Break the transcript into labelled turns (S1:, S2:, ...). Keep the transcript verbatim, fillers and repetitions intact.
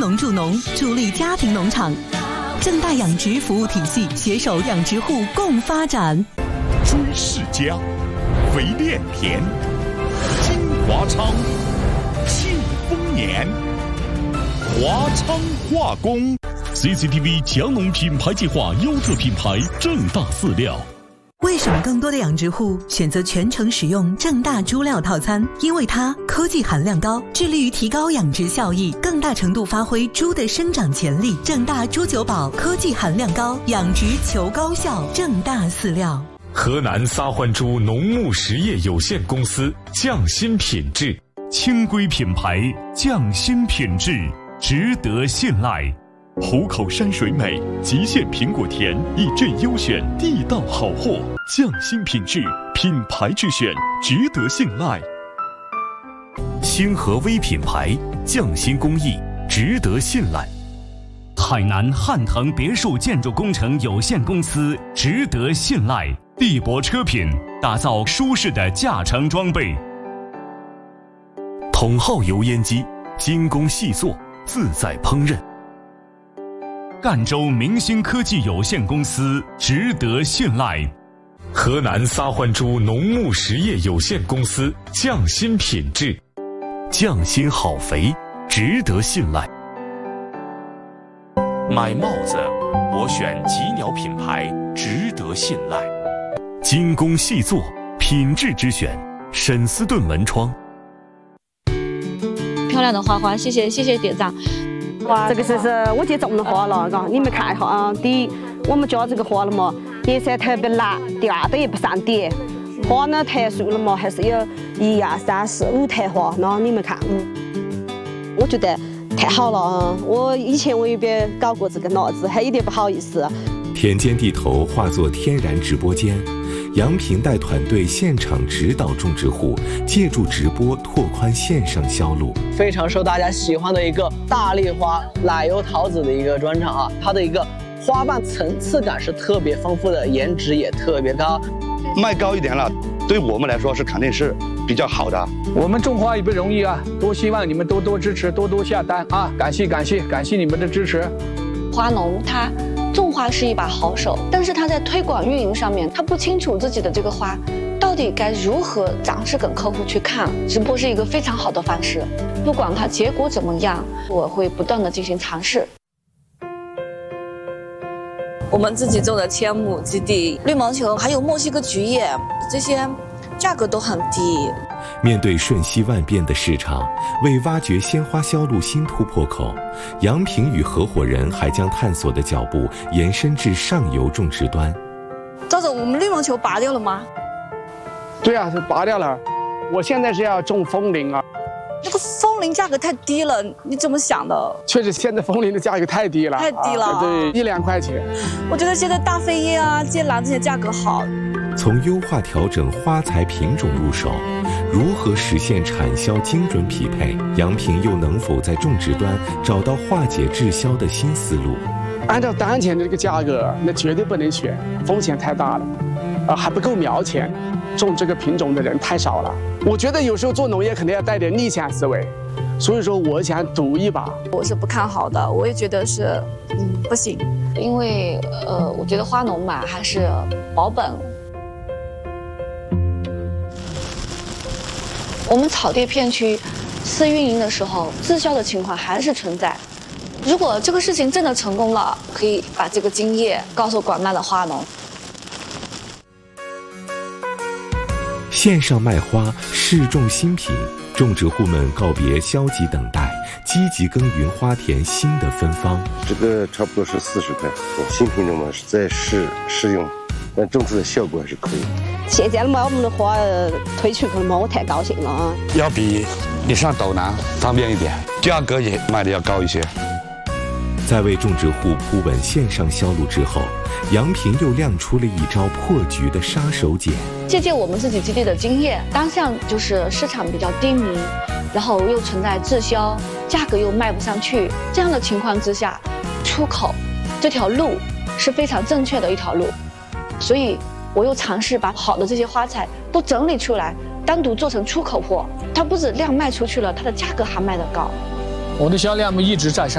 S1: 农助农，助力家庭农场。正大养殖服务体系携手养殖户共发展。
S2: 猪世家，肥炼田，金华昌，庆丰年，华昌化工。C C T V 强农品牌计划优特品牌正大饲料。
S1: 为什么更多的养殖户选择全程使用正大猪料套餐？因为它科技含量高，致力于提高养殖效益，更大程度发挥猪的生长潜力。正大猪九宝科技含量高，养殖求高效。正大饲料。
S3: 河南撒欢猪农牧实业有限公司匠心品质，
S2: 轻规品牌，匠心品质，值得信赖。虎口山水美，极限苹果甜，一镇优选，地道好货，匠心品质，品牌之选，值得信赖。
S3: 星河微品牌，匠心工艺，值得信赖。
S2: 海南汉腾别墅建筑工程有限公司值得信赖，地博车品，打造舒适的驾乘装备。
S3: 统号油烟机，精工细作，自在烹饪。
S2: 赣州明星科技有限公司值得信赖。
S3: 河南撒欢猪农牧实业有限公司匠心品质，匠心好肥，值得信赖。买帽子，我选吉鸟品牌，值得信赖。精工细作，品质之选，沈斯顿门窗。
S4: 漂亮的花花，谢谢谢谢点赞。
S5: 这个是是我姐种的花了，嘎，你们看一下啊。第一，我们家这个花了嘛，颜色特别蓝；第二，它也不上底。花呢，台数了嘛，还是有一二三四五台花。那你们看，嗯，我觉得太好了啊！我以前我也别搞过这个脑子，还有点不好意思。
S6: 田间地头化作天然直播间，杨平带团队现场指导种植户，借助直播拓宽线上销路。
S7: 非常受大家喜欢的一个大丽花奶油桃子的一个专场啊，它的一个花瓣层次感是特别丰富的，颜值也特别高。
S8: 卖高一点了，对我们来说是肯定是比较好的。
S9: 我们种花也不容易啊，多希望你们多多支持，多多下单啊！感谢感谢感谢你们的支持。
S4: 花农他种花是一把好手，但是他在推广运营上面，他不清楚自己的这个花到底该如何展示给客户去看。直播是一个非常好的方式，不管它结果怎么样，我会不断的进行尝试。我们自己种的千亩基地，绿毛球还有墨西哥菊叶，这些价格都很低。
S6: 面对瞬息万变的市场，为挖掘鲜花销路新突破口，杨平与合伙人还将探索的脚步延伸至上游种植端。
S4: 赵总，我们绿毛球拔掉了吗？
S9: 对啊，是拔掉了。我现在是要种风铃啊。
S4: 这个风铃价格太低了，你怎么想的？
S9: 确实，现在风铃的价格太低了，
S4: 太低了，
S9: 啊、对，一两块钱。
S4: 我觉得现在大飞叶啊、剑兰这些价格好。
S6: 从优化调整花材品种入手，如何实现产销精准匹配？杨平又能否在种植端找到化解滞销的新思路？
S9: 按照当前的这个价格，那绝对不能选，风险太大了，啊，还不够苗钱，种这个品种的人太少了。我觉得有时候做农业肯定要带点逆向思维，所以说我想赌一把。
S4: 我是不看好的，我也觉得是，嗯，不行，因为呃，我觉得花农嘛还是保本。我们草地片区私运营的时候，滞销的情况还是存在。如果这个事情真的成功了，可以把这个经验告诉广大的花农。
S6: 线上卖花，试种新品，种植户们告别消极等待，积极耕耘花田新的芬芳。
S10: 这个差不多是四十块，新品种嘛是在试试用，但种出的效果还是可以。
S5: 现在买我们的花推出去嘛，我太高兴了啊！
S11: 要比你上斗南方便一点，价格也卖的要高一些。
S6: 在为种植户铺稳线上销路之后，杨平又亮出了一招破局的杀手锏。
S4: 借鉴我们自己基地的经验，当下就是市场比较低迷，然后又存在滞销，价格又卖不上去，这样的情况之下，出口这条路是非常正确的一条路，所以我又尝试把好的这些花材都整理出来，单独做成出口货，它不止量卖出去了，它的价格还卖得高。
S9: 我的销量一直在上。